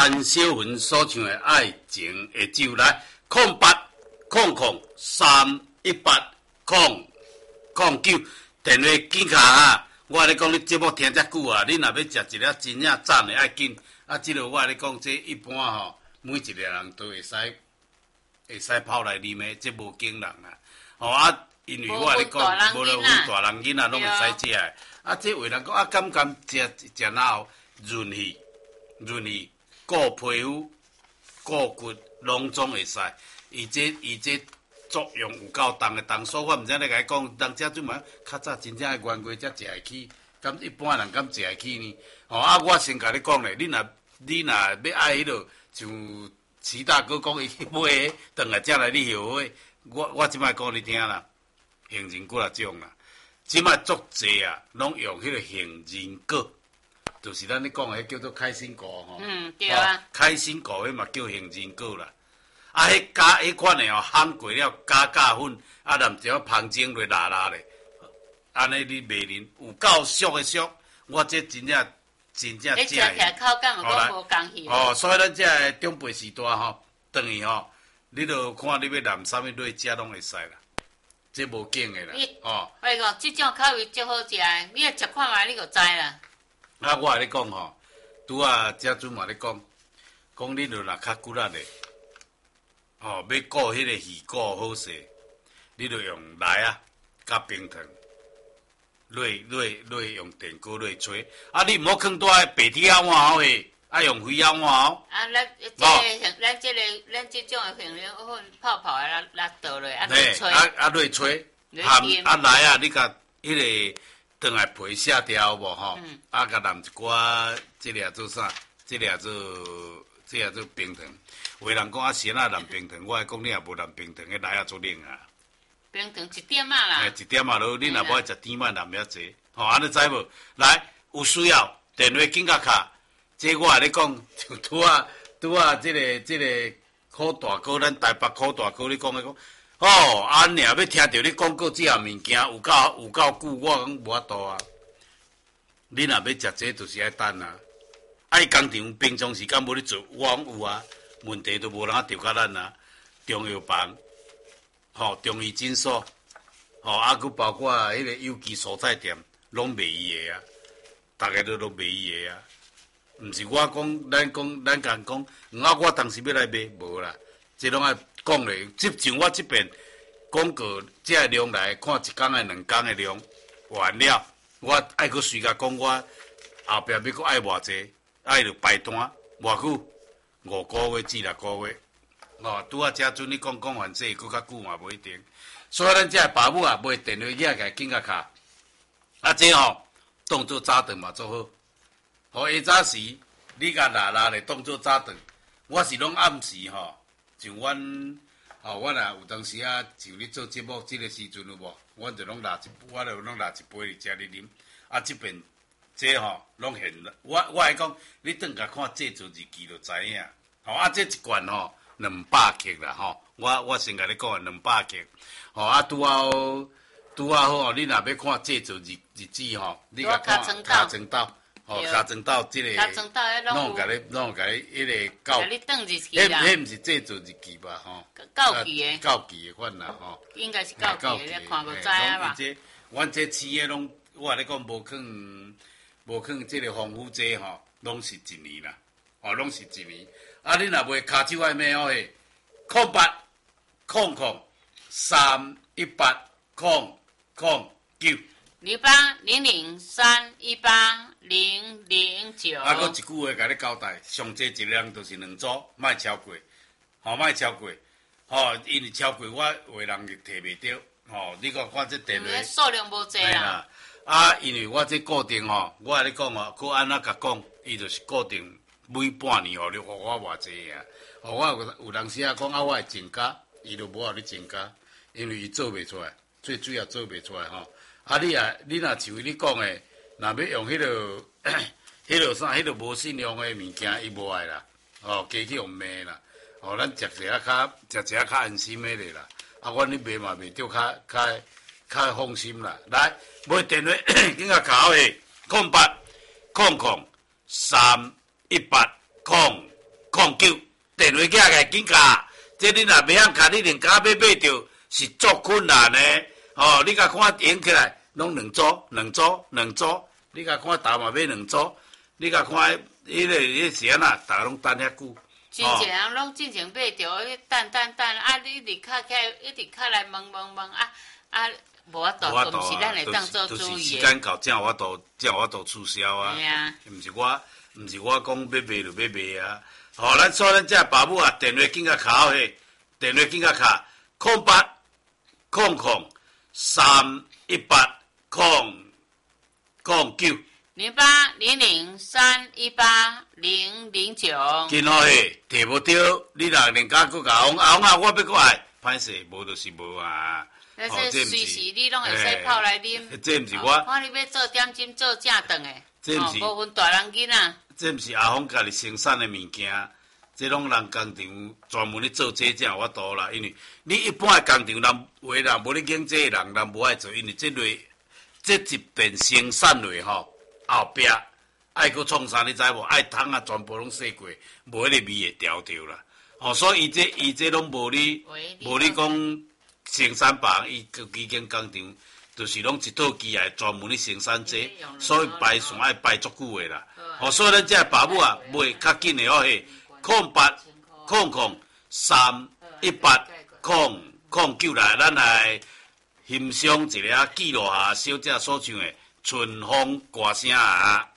陈小云所唱的《爱情的酒》来0800318009电话紧卡啊！我咧讲，你节目听遮久啊，你若要食一粒真正赞的，爱紧啊！即落我咧讲，这一般吼，每一个人都会使泡来啉的，这无惊人啊！吼啊，因为我咧讲，无论阮大人囡仔拢会使食的。啊，这为人讲啊，敢食哪后润气，固皮肤、固骨，拢总会使。伊这作用有够重的，重所我毋知咧甲伊讲，人遮阵嘛较早真正的原过才食会起，敢一般人敢食会起呢？吼啊，我先甲你讲咧，你若要爱迄落像徐大哥讲伊买的，转来才来你后悔。我即摆讲你听啦，杏仁果啊种啦，即摆足济啊，拢用迄个杏仁果，就是咱咧讲的迄叫做开心果吼。 对啊。 开心果迄嘛叫杏仁果啦。啊，迄加迄款的哦，烘过了加粉，啊，然后芳蒸落辣咧，安尼你袂啉，有够俗的俗，我这真正食的。 你吃起来口感有讲无共去。 哦，所以咱这个长辈时代吼，等于吼，你著看你要淋啥物落食拢会使啦，这无紧的啦。 我讲这种口味足好食的，你来食看卖，你就知啦。 啊，我咧讲吼，拄啊，遮阵嘛咧讲你著若较骨力咧。要顾迄个鱼骨好势，你著用来啊，甲冰糖，落用电锅落吹。啊，你毋好放在白铁仔碗后诶，爱用灰仔碗哦。 啊，咱这种的杏仁粉泡的拉倒落，啊，落吹。 落吹，来啊，你甲迄个转来皮卸掉无吼？啊，甲淋一寡，这俩做啥？这俩做冰糖。有人讲啊，先啊淋冰糖，我讲你也无淋冰糖，迄来啊做冷啊。 冰糖一点仔啦。 一点仔咯，你若无爱食甜仔淋遐济，吼，安尼知无？来，有需要电话紧甲卡，这我咧讲，就拄啊，这个苦大哥，咱台北苦大哥，你讲咧讲，哦，安尔要听到你广告这项物件有够久，我讲无法度啊。你若要食这，就是爱等啊。爱工厂平常时间无咧做，我讲有啊。问题都无人啊，调甲咱啊，中药房，中医诊所，啊，佮包括迄个有机蔬菜店，拢卖伊个啊，大家都卖伊个啊。毋是我讲，咱讲，啊，我当时要来买，无啦，这拢爱讲咧。即像我即边广告，这个量来看一工诶、两工诶量完了，我爱佮随甲讲，我后壁要佮爱偌济，爱着排单偌久。5个月至6个月，拄啊，遮阵你讲完这佫较久嘛无一定，所以咱遮爸母啊，买电话仔个紧甲卡，啊，这当做早顿嘛做好，下早时你甲拉咧当做早顿，我是拢暗时像阮我若有当时啊，像你做节目这个时阵有无？我就拢我就拢拿一杯伫遮咧啉，啊，这边。这拢现，我爱讲，你转甲看制作日期就知影。啊，这一罐200克啦我先甲你讲200克。啊，拄好，你若要看制作日子你甲看卡层豆，卡层豆这个，拢甲你迄个到，迄毋是制作日期吧？ 到期的款啦应该是到期的，你看过知啊吧？ 阮这饲的拢，我咧讲无放这个防腐剂拢是1年啦，拢是1年。啊，你若袂骹手爱买嘿0800318009。 0800318009。 啊，搁一句话甲你交代，上济一量就是2组，莫超过，莫超过，因为超过我话人就摕袂着，你看这电话。 数量无济啦。 啊，因为我这固定我甲你讲佮安怎甲讲，伊就是固定每半年你互我偌济啊？我有当时啊讲我会增加，伊就无互你增加，因为伊做袂出来，最主要做袂出来啊，你若像你讲的，若要用迄落迄落无信用的物件，伊无爱啦，加去用骂啦，咱食一下较安心的咧啦。啊，阮咧卖嘛卖着较放心啦。来，买电话紧甲考诶，0800318009。 09电话寄来紧卡，这你若袂晓卡，你连卡要买着是足困难的。哦，你甲看演起来，拢两组，你甲看头嘛买两组，你甲看迄时啊，大家拢等遐久。 真正人拢进前买着，等，啊！你一直卡来问无法度，都毋是咱会当做主意时间到，才有法度促销啊。 系啊， 毋是我讲要卖就要卖啊。吼，咱所咱这爸母啊，电话紧甲卡嘿，电话紧甲卡0800318009。 0800318009。 今仔嘿，摕无着，你若连甲佫甲讲，啊，我要过来，歹势，无就是无啊。 但是随时你拢会使泡来啉。 这毋是我。 看你要做点心做正顿的， 这毋是。 无分大人囡仔。 这毋是阿峰家己生产的物件，这拢人工厂专门咧做这才有法度啦。因为你一般的工厂人话人无咧经这人无爱做，因为这一遍生产类吼后壁爱搁创啥你知无？爱汤啊全部拢洗过，无迄个味会调着啦。哦，所以伊这拢无你讲。生产房，伊几间工厂，就是拢一套机来专门咧生产这，所以排线爱排足久的啦。哦，所以咱这爸母啊，卖较紧的哦嘿，0800318009来，咱来欣赏一个记录下小姐所唱的《春风歌声》啊。